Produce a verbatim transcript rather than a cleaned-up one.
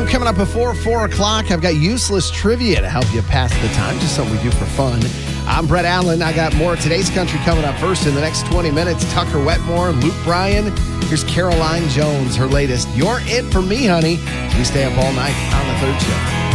coming up before four o'clock. I've got useless trivia to help you pass the time, just something we do for fun. I'm Brett Allen. I got more of today's country coming up first in the next twenty minutes. Tucker Wetmore, Luke Bryan. Here's Caroline Jones, her latest You're It For Me, Honey. We stay up all night on the third show.